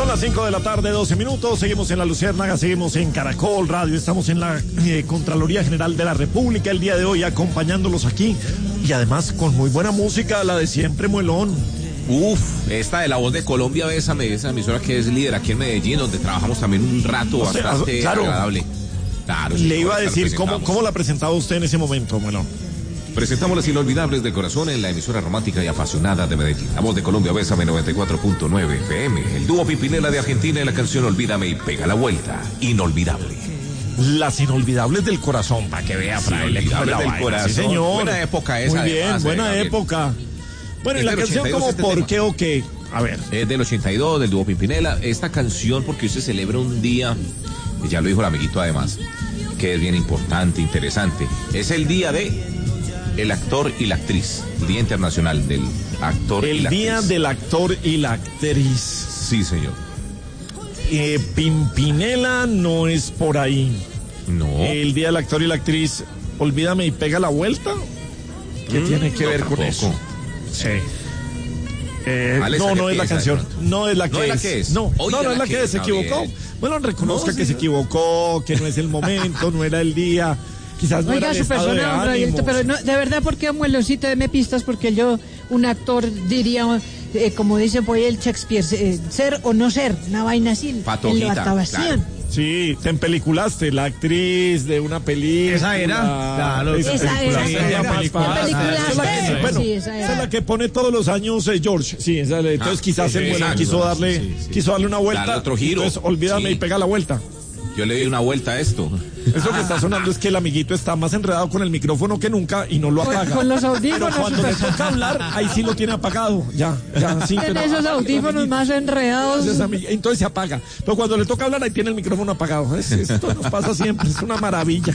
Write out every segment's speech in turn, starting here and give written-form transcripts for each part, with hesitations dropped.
Son las 5 de la tarde, 12 minutos. Seguimos en La Luciérnaga, seguimos en Caracol Radio. Estamos en la Contraloría General de la República el día de hoy, acompañándolos aquí. Y además con muy buena música, la de siempre, Muelón. Esta de La Voz de Colombia, esa emisora que es líder aquí en Medellín, donde trabajamos también un rato bastante agradable. Claro, le iba a decir, ¿cómo la presentaba usted en ese momento, Muelón? Presentamos las inolvidables del corazón en la emisora romántica y apasionada de Medellín. La Voz de Colombia, Bésame 94.9 FM. El dúo Pimpinela de Argentina en la canción Olvídame y Pega la Vuelta. Inolvidable. Las inolvidables del corazón, para que vea, para él. Inolvidables del corazón. Sí, señor. Buena época esa. Muy bien, además, buena época. Bueno, y la canción como ¿por qué o qué? A ver. Es del 82, del dúo Pimpinela. Esta canción, porque hoy se celebra un día, y ya lo dijo el amiguito además, que es bien importante, interesante. Es el día de el actor y la actriz. El Día Internacional del Actor y la Actriz. El Día del Actor y la Actriz. Sí, señor. Pimpinela no es por ahí. No. El Día del Actor y la Actriz, Olvídame y Pega la Vuelta. ¿Qué tiene que ver con eso? Sí. No es la canción. No es la que es. No es la que se equivocó. Bueno, reconozca que se equivocó, que no es el momento, no era el día. Quizás no era el estado de ánimo. Pero no, de verdad, ¿por qué, Mueloncito, deme pistas? Porque yo, un actor, diría, como dice por ahí el Shakespeare, ser o no ser, una vaina así. Patojita, claro. Sí, te empeliculaste, la actriz de una película. ¿Esa era? Claro, esa era. Esa es la que pone todos los años George. Sí, entonces quizás el Muelón quiso darle una vuelta. Dale otro giro. Entonces, Olvídame y Pega la Vuelta. Yo le di una vuelta a esto. Eso que está sonando es que el amiguito está más enredado con el micrófono que nunca y no lo apaga. Con los audífonos. Pero cuando le toca hablar, ahí sí lo tiene apagado. Ya, sí. Tiene esos audífonos más enredados. Entonces se apaga. Pero cuando le toca hablar, ahí tiene el micrófono apagado. Esto nos pasa siempre, es una maravilla.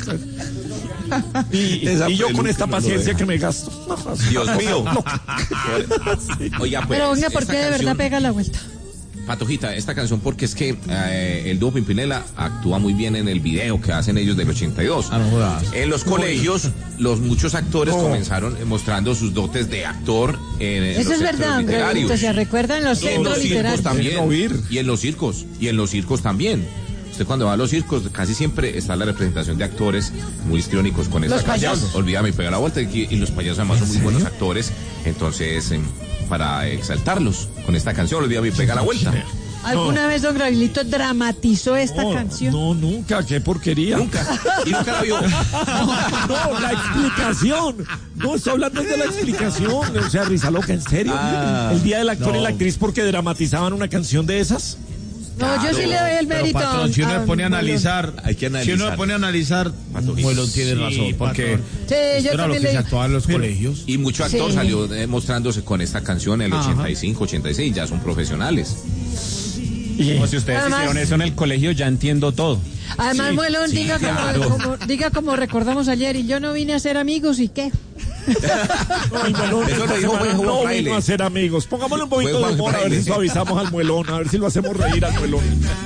Y yo con esta paciencia que me gasto. Dios mío. Oiga, pues, pero venga, ¿por qué de verdad pega la vuelta? Patojita, esta canción porque es que el dúo Pimpinela actúa muy bien en el video que hacen ellos del 82. En los colegios, muchos actores comenzaron mostrando sus dotes de actor en eso los es verdad, literarios. ¿Se recuerdan los centros literarios? También, y en los circos también. Usted cuando va a los circos casi siempre está la representación de actores muy histriónicos con esta canción. Olvídame y Pega la Vuelta, y los payasos además son muy buenos actores, entonces para exaltarlos con esta canción, Olvídame y Pega la Vuelta. ¿Alguna vez don Gabrielito dramatizó esta canción? No, nunca, qué porquería. Nunca. Y nunca la vio. No, la explicación. No, estoy hablando de la explicación. O sea, risa loca, ¿en serio? El Día del Actor y la Actriz porque dramatizaban una canción de esas. No, yo sí le doy el mérito. Patrón, si uno me pone a analizar, hay que analizar. Si uno me pone a analizar, Muelón tiene razón, porque yo era lo que se actuaba en los colegios. Y mucho actor salió mostrándose con esta canción en el 85, 86, ya son profesionales. O si ustedes hicieron eso en el colegio, ya entiendo todo. Además, Muelón, diga como recordamos ayer, y yo no vine a ser amigos, ¿y qué? Eso lo dijo no vino a ser amigos. Pongámosle un poquito de humor, a ver si suavizamos al Muelón, a ver si lo hacemos reír al Muelón.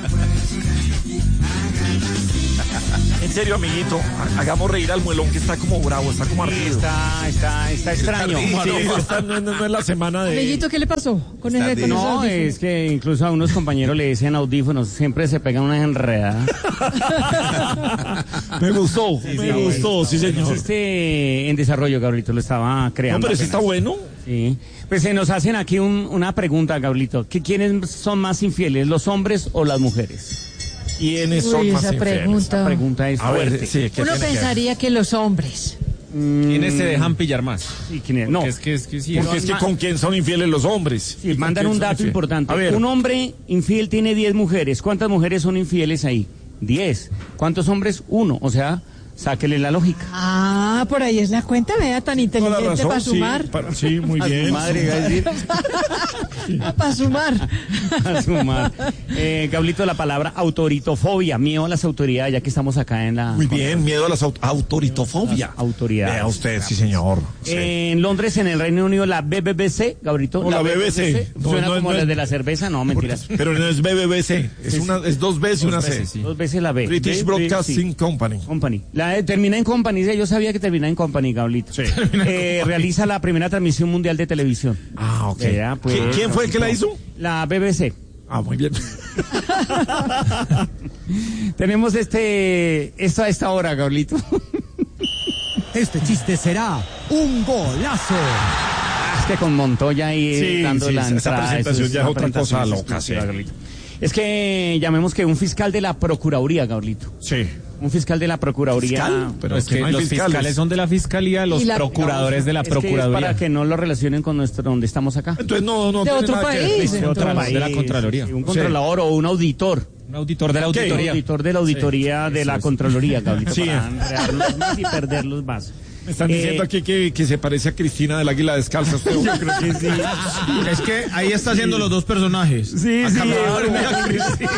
En serio, amiguito, hagamos reír al Muelón, que está como bravo, está como ardido. Está extraño. No es la semana de... Amiguito, ¿qué le pasó con ese? No, es que incluso a unos compañeros le decían audífonos, siempre se pegan unas enredadas. Me gustó, sí, señor. En desarrollo, Gabrielito, lo estaba creando. No, pero está bueno. Sí. Pues se nos hacen aquí una pregunta, Gabrielito. ¿Quiénes son más infieles, los hombres o las mujeres? ¿Quiénes son más infieles? Esa pregunta es fuerte. Sí, uno pensaría que los hombres. ¿Quiénes se dejan pillar más? Sí, ¿quiénes? No. Porque es que con quién son infieles los hombres. Sí, mandan un dato importante. A ver. Un hombre infiel tiene 10 mujeres. ¿Cuántas mujeres son infieles ahí? 10. ¿Cuántos hombres? 1. O sea, sáquele la lógica. Por ahí es la cuenta, vea, tan inteligente para sumar. Sí, muy bien. Para sumar. Para sumar. Gablito, la palabra autoritofobia, miedo a las autoridades, ya que estamos acá en la... Muy bien, miedo a las autoritofobia. Autoridades. Vea usted, sí, señor. En Londres, en el Reino Unido, la BBC, Gabrito. No, la BBC. Suena como la de la cerveza, no, mentiras. Pero no es BBC, es 2 veces y una C. 2 veces la B. British Broadcasting Company. Termina en Company, yo sabía que termina en Company, Gablito. Sí. Realiza la primera transmisión mundial de televisión. Ok. Pues, ¿Quién fue el que la hizo? La BBC. Ah, muy bien. Tenemos esto a esta hora, Gablito. Este chiste será un golazo. Es que con Montoya ahí dando la entrada. Esa presentación ya es otra cosa loca, sí. Es que llamemos que un fiscal de la Procuraduría, Gablito. Sí. Un fiscal de la Procuraduría. ¿Fiscal? Pero es que no los fiscales son de la Fiscalía, los procuradores de la Procuraduría. Es para que no lo relacionen con donde estamos acá. Entonces no de otro país. De otro país, de la Contraloría. Sí, un controlador o un auditor. Un auditor de la auditoría. Un auditor de la auditoría de la Contraloría, Gablito, Sí. para enredarlos más y perderlos más. Me están diciendo aquí que se parece a Cristina del Águila Descalza. Yo creo que sí. Es que ahí está haciendo los dos personajes. Sí, a sí. Carvajal y a Cristina.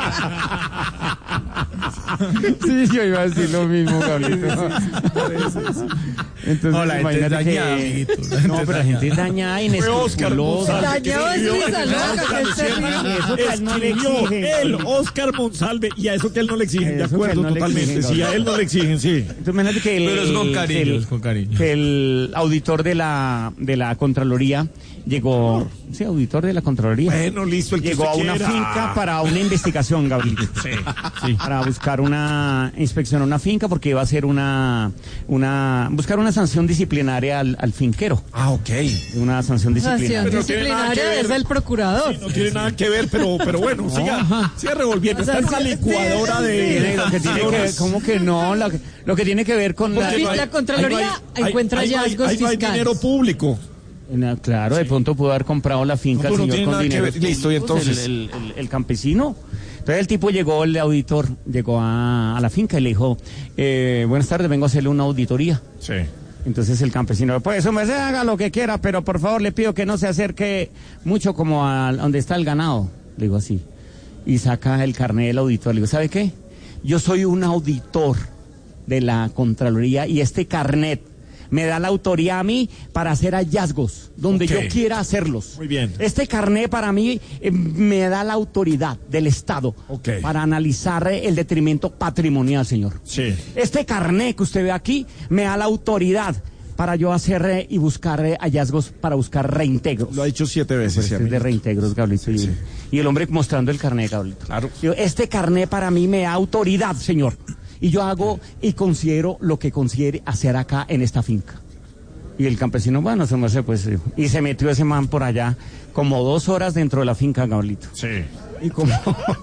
Sí, yo iba a decir lo mismo, Gablito. Entonces, No, la gente es imagínate dañada, que... amiguito. No, pero la gente es dañada, inescrupulosa. Dañado es Luisa Loca, que es terrible. Eso que a él no le exigen. Él, Oscar Monsalve, y a eso que a él no le exigen, de Eso que acuerdo, a él no le totalmente. exigen, Sí, a él no le exigen, sí. Entonces, imagínate que Pero es con cariño, es con cariño. Que el auditor de la Contraloría llegó... Sí, auditor de la Contraloría. Bueno, listo, el que Llegó a usted una quiera. finca para una investigación, Gabriel. Sí. Para buscar una inspección a una finca porque iba a hacer buscar una sanción disciplinaria al finquero. Ah, ok. Una sanción disciplinaria. Pero no tiene nada que Disciplinaria ver. es el procurador. No tiene nada que ver, pero bueno, siga revolviendo. Está en una licuadora de... Lo que tiene que ver, ¿cómo que no? Lo que tiene que ver con La Contraloría encuentra hallazgos ahí no hay fiscales. dinero público. Claro, de pronto pudo haber comprado la finca No, el no señor tiene con nada que dinero. ver. Listo, y entonces. El campesino. Entonces el tipo llegó, el auditor, llegó a la finca y le dijo, buenas tardes, vengo a hacerle una auditoría. Sí. Entonces el campesino, pues hombre, se haga lo que quiera, pero por favor le pido que no se acerque mucho como a donde está el ganado. Le digo así. Y saca el carnet del auditor. Le digo, ¿sabe qué? Yo soy un auditor de la Contraloría y este carnet me da la autoría a mí para hacer hallazgos donde yo quiera hacerlos. Muy bien. Este carnet para mí me da la autoridad del Estado para analizar el detrimento patrimonial, señor. Sí. Este carnet que usted ve aquí me da la autoridad para yo hacer y buscar hallazgos para buscar reintegros. Lo ha dicho 7 veces. Este es de reintegros, Gablito. Y el hombre mostrando el carnet, Gablito. Claro. Este carnet para mí me da autoridad, señor. Y yo hago y considero lo que considere hacer acá en esta finca. Y el campesino, bueno, se me hace, pues, y se metió ese man por allá como 2 horas dentro de la finca, Gablito. Sí. Y como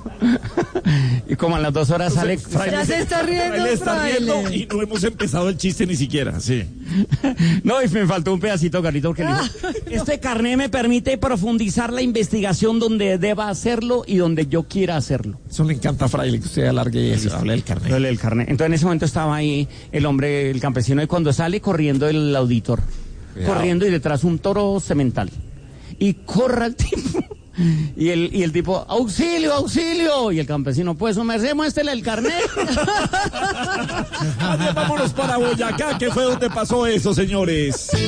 a las 2 horas sale... Ya se está riendo, Él está riendo fraile. y no hemos empezado el chiste ni siquiera, sí. No, y me faltó un pedacito, Carlito, porque le dijo, este carnet me permite profundizar la investigación donde deba hacerlo y donde yo quiera hacerlo. Eso le encanta a Fraile, que usted alargue y eso, hable del carnet. El carnet. Entonces en ese momento estaba ahí el hombre, el campesino, y cuando sale corriendo el auditor, corriendo y detrás un toro semental. Y corra el tipo... Y el tipo, auxilio, auxilio. Y el campesino, pues, su merced, muéstrele el carnet. Vámonos para Boyacá, que fue donde pasó eso, señores.